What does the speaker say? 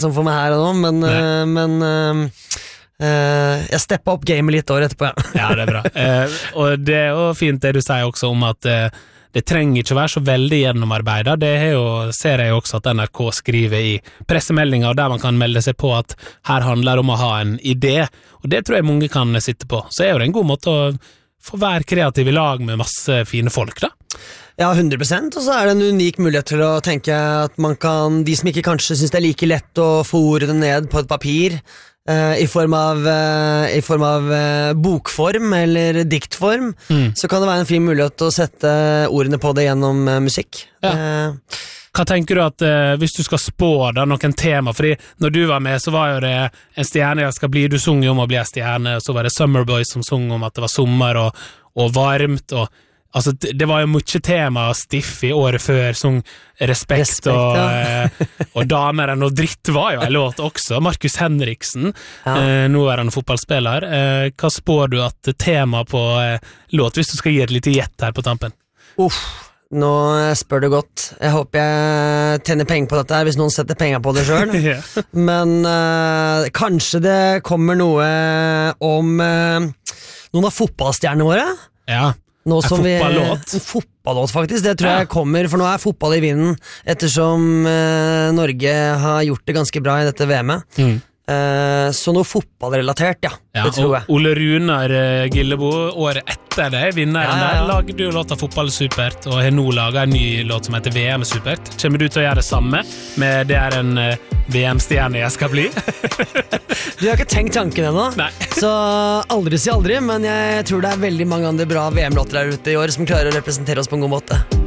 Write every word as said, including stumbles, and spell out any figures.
som får meg her og nå, men, uh, men uh, uh, jeg steppet opp gamet litt år etterpå, ja. Ja, det er bra. Uh, og det er jo fint det du sier også om at uh, det trenger ikke å være så veldig gjennomarbeidet. Det er jo, ser jeg jo også at N R K skriver i pressemeldinger, der man kan melde seg på at her handler det om å ha en idé, og det tror jeg mange kan sitte på. Så er jo det en god måte å få være kreativ i lag med masse fine folk, da. Ja, hundre prosent, og så er det en unik mulighet til å tenke at man kan, de som ikke kanskje synes det er like lett å få ordene ned på et papir, uh, i form av, uh, i form av uh, bokform eller diktform, mm. så kan det være en fin mulighet til å sette ordene på det gjennom uh, musikk. Ja. Uh, Hva tenker du at, uh, hvis du skal spå da noen tema, fordi når du var med så var jo det en stjerne jeg skal bli, du sung jo om å bli en stjerne, og så var det Summer Boys som sung om at det var sommer og, og varmt, og altså, det var jo mye tema stiff i året før, som respekt, respekt og, ja. og damer og dritt var jo en låt også. Markus Henriksen, ja. eh, nå er han fotballspiller. Eh, hva spår du at tema på eh, låt, hvis du skal gi et lite gjett her på tampen? Uff, nå spør du godt. Jeg håper jeg tjener penger på dette her, hvis noen setter penger på det selv. ja. Men eh, kanskje det kommer noe om eh, noen av fotballstjernene våre? Ja. Nå en fotballåt? Vi, en fotballåt faktisk, det tror ja. jeg kommer, for nå er fotball i vinden, ettersom eh, Norge har gjort det ganske bra i dette V M-et. Mm. Eh, så noe fotballrelatert, ja, ja det tror jeg. Ole Runar uh, Gillebo, året etter det, vinneren ja, ja, ja. der, lagde jo låta Fotball Supert, og har nå laget en ny låt som heter V M Supert. Kommer du til å gjøre det samme med det er en uh, V M-stjerne jeg skal bli? Du har ikke tenkt tanken ennå, så aldri si aldri, men jeg tror det er veldig mange andre bra V M-låter der ute i år som klarer å representere oss på en god måte.